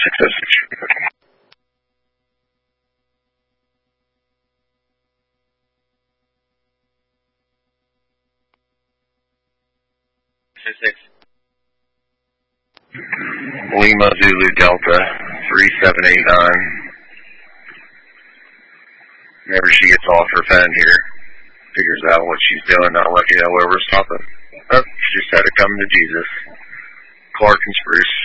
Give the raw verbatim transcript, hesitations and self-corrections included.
six oh six. Six. Lima Zulu Delta three seven eight nine. Whenever she gets off her phone here, figures out what she's doing, I'll let you know where we're stopping. Oh, she just had to come to Jesus. Clark and Spruce.